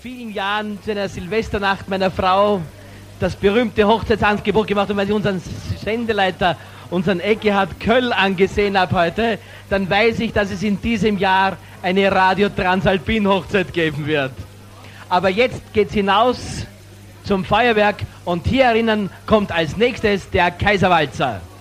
vielen Jahren zu einer Silvesternacht meiner Frau das berühmte Hochzeitsangebot gemacht, und wenn ich unseren Sendeleiter, unseren Eckehard Köll angesehen habe heute, dann weiß ich, dass es in diesem Jahr eine Radio Transalpin Hochzeit geben wird. Aber jetzt geht's hinaus zum Feuerwerk, und hier erinnern kommt als nächstes der Kaiserwalzer.